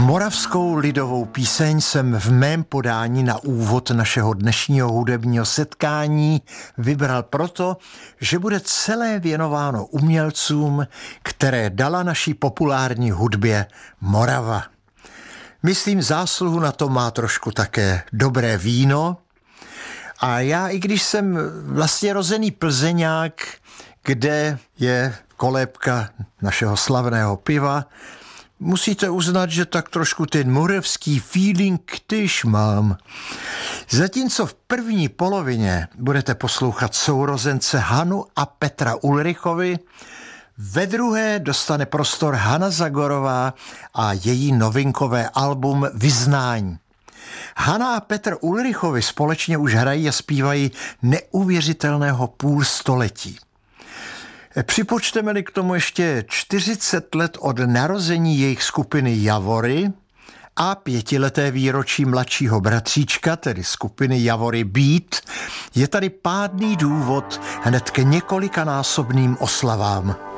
Moravskou lidovou píseň jsem v mém podání na úvod našeho dnešního hudebního setkání vybral proto, že bude celé věnováno umělcům, které dala naší populární hudbě Morava. Myslím, zásluhu na to má trošku také dobré víno. A já, i když jsem vlastně rozený Plzeňák, kde je kolébka našeho slavného piva, musíte uznat, že tak trošku ten moravský feeling tyž mám. Zatímco v první polovině budete poslouchat sourozence Hanu a Petra Ulrichovi, ve druhé dostane prostor Hana Zagorová a její novinkové album Vyznání. Hana a Petr Ulrichovi společně už hrají a zpívají neuvěřitelného půlstoletí. Připočteme-li k tomu ještě 40 let od narození jejich skupiny Javory a 5leté výročí mladšího bratříčka, tedy skupiny Javory Beat, je tady pádný důvod hned k několikanásobným oslavám.